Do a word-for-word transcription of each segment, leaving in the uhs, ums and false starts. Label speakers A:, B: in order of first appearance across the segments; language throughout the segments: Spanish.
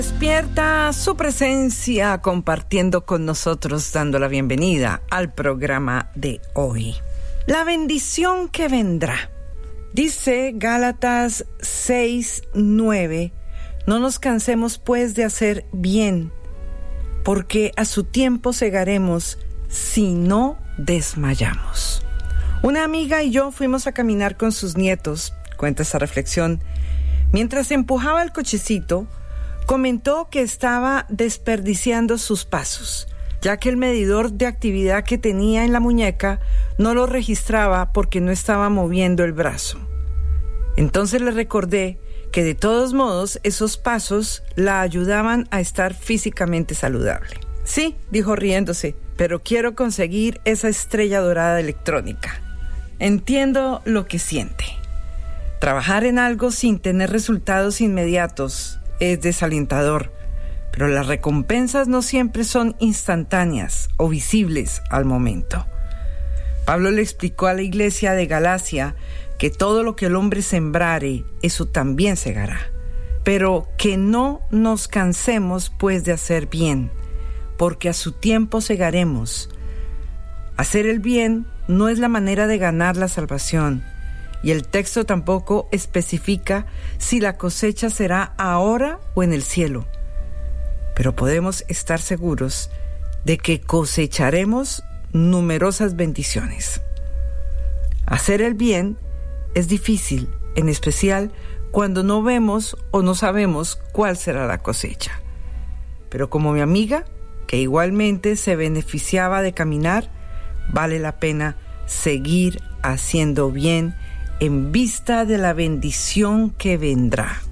A: Despierta su presencia compartiendo con nosotros, dando la bienvenida al programa de hoy. La bendición que vendrá. Dice Gálatas seis nueve, no nos cansemos pues de hacer bien, porque a su tiempo segaremos si no desmayamos. Una amiga y yo fuimos a caminar con sus nietos, cuenta esa reflexión. Mientras empujaba el cochecito, comentó que estaba desperdiciando sus pasos, ya que el medidor de actividad que tenía en la muñeca no lo registraba porque no estaba moviendo el brazo. Entonces le recordé que de todos modos esos pasos la ayudaban a estar físicamente saludable. Sí, dijo riéndose, pero quiero conseguir esa estrella dorada electrónica. Entiendo lo que siente. Trabajar en algo sin tener resultados inmediatos es desalentador, pero las recompensas no siempre son instantáneas o visibles al momento. Pablo le explicó a la iglesia de Galacia que todo lo que el hombre sembrare, eso también segará, pero que no nos cansemos pues de hacer bien, porque a su tiempo segaremos. Hacer el bien no es la manera de ganar la salvación, y el texto tampoco especifica si la cosecha será ahora o en el cielo. Pero podemos estar seguros de que cosecharemos numerosas bendiciones. Hacer el bien es difícil, en especial cuando no vemos o no sabemos cuál será la cosecha. Pero como mi amiga, que igualmente se beneficiaba de caminar, vale la pena seguir haciendo bien en vista de la bendición que vendrá.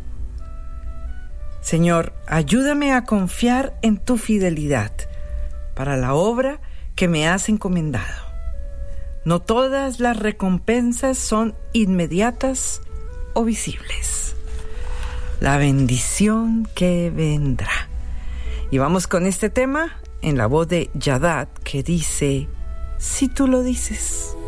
A: Señor, ayúdame a confiar en tu fidelidad para la obra que me has encomendado. No todas las recompensas son inmediatas o visibles. La bendición que vendrá. Y vamos con este tema en la voz de Yadat, que dice: si tú lo dices.